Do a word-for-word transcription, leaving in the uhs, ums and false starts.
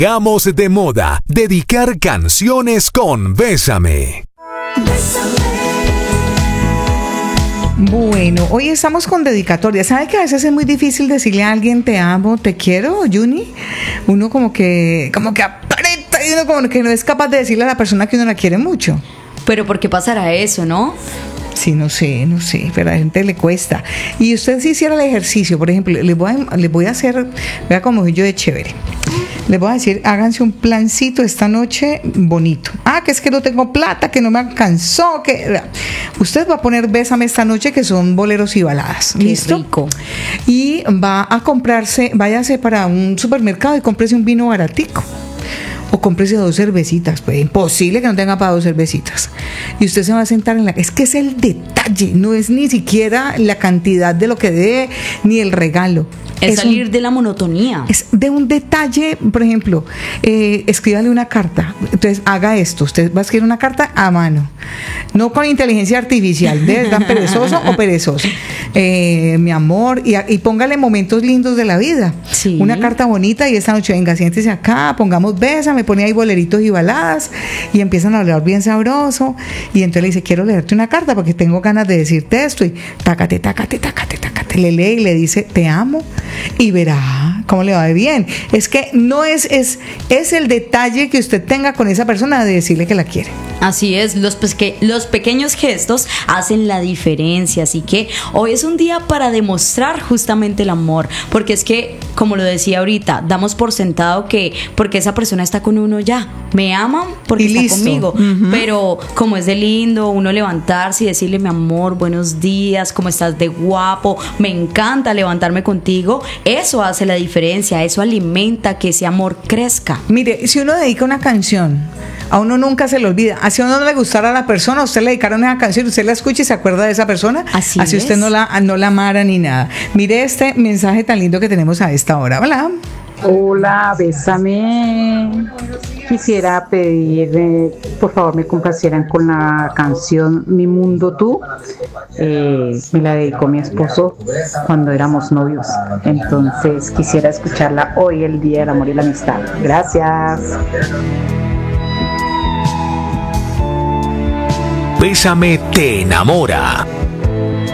Hagamos de moda dedicar canciones con Bésame. Bueno, hoy estamos con dedicatoria. ¿Sabe que a veces es muy difícil decirle a alguien te amo, te quiero, Juni? Uno como que, como que aprieta y uno como que no es capaz de decirle a la persona que uno la quiere mucho. Pero ¿por qué pasará eso, no? Sí, no sé, no sé, pero a la gente le cuesta. Y usted si hiciera el ejercicio, por ejemplo, les voy a, les voy a hacer, vea como soy yo de chévere. Les voy a decir, háganse un plancito esta noche bonito. Ah, que es que no tengo plata, que no me alcanzó, que... Usted va a poner Bésame esta noche, que son boleros y baladas. Qué ¿Listo? rico. Y va a comprarse, váyase para un supermercado y cómprese un vino baratico. O cómprese dos cervecitas, pues imposible que no tenga para dos cervecitas. Y usted se va a sentar en la... Es que es el detalle, no es ni siquiera la cantidad de lo que dé, ni el regalo. Es, es salir un, de la monotonía. Es de un detalle, por ejemplo, eh, escríbale una carta. Entonces haga esto, usted va a escribir una carta a mano, no con inteligencia artificial, de tan perezoso o perezoso. Eh, mi amor, y, y póngale momentos lindos de la vida. Sí. Una carta bonita y esta noche venga, siéntese acá, pongamos Bésame, pone ahí boleritos y baladas y empiezan a hablar bien sabroso y entonces le dice, quiero leerte una carta porque tengo ganas de decirte esto y tácate, tácate, tácate, tácate, le lee y le dice, te amo y verá cómo le va de bien. Es que no es, es, es el detalle que usted tenga con esa persona de decirle que la quiere. Así es, los, peque- los pequeños gestos hacen la diferencia, así que hoy es un día para demostrar justamente el amor, porque es que, como lo decía ahorita, damos por sentado que porque esa persona está con uno ya, me aman porque Y está listo. conmigo, Uh-huh. pero como es de lindo uno levantarse y decirle, mi amor, buenos días, cómo estás de guapo, me encanta levantarme contigo, eso hace la diferencia, eso alimenta que ese amor crezca. Mire, si uno dedica una canción, a uno nunca se le olvida. Así a uno no le gustara a la persona, a usted le dedicaron esa canción, usted la escucha y se acuerda de esa persona. Así, así usted es. no la, no la amara ni nada. Mire este mensaje tan lindo que tenemos a esta hora. Hola. Hola, Bésame. Quisiera pedir, eh, por favor, me complacieran con la canción Mi Mundo Tú. Eh, me la dedicó mi esposo cuando éramos novios. Entonces quisiera escucharla hoy, el Día del Amor y la Amistad. Gracias. Bésame te enamora.